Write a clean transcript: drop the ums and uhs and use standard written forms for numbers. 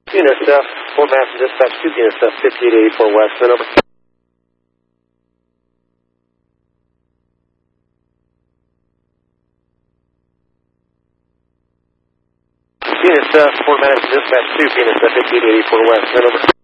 Unit Fort Master Dispatch 2, Unit 5884 West, then over. Unit Fort Master Dispatch 2, Unit 5884 West, then over.